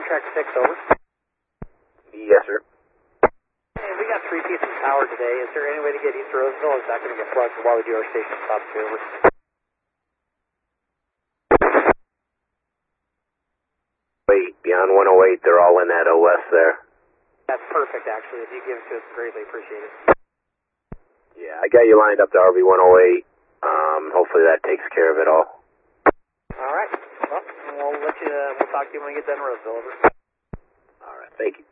Track 6, over. Yes, sir. Hey, we got 3 pieces of power today. Is there any way to get East Roseville? Is that going to get plugged while we do our station stops here? Over. Wait, beyond 108, they're all in that OS there. That's perfect, actually. If you give it to us, greatly appreciate it. Yeah, I got you lined up to RV 108. Hopefully that takes care of it all. All right. Well, we'll talk to you when we get done in Roseville, over. All right, thank you.